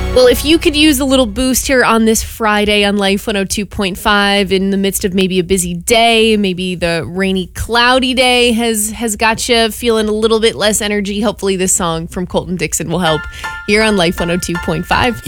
Well, if you could use a little boost here on this Friday on Life 102.5 in the midst of maybe a busy day, maybe the rainy, cloudy day has got you feeling a little bit less energy, hopefully this song from Colton Dixon will help here on Life 102.5.